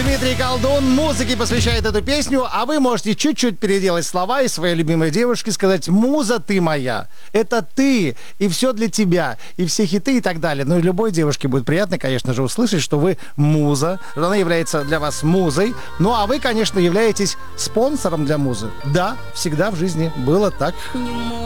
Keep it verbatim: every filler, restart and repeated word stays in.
Дмитрий Колдун музыке посвящает эту песню, а вы можете чуть-чуть переделать слова и своей любимой девушке сказать: «Муза, ты моя». Это ты, и все для тебя, и все хиты и так далее. Ну и любой девушке будет приятно, конечно же, услышать, что вы муза, что она является для вас музой. Ну а вы, конечно, являетесь спонсором для музы. Да, всегда в жизни было так.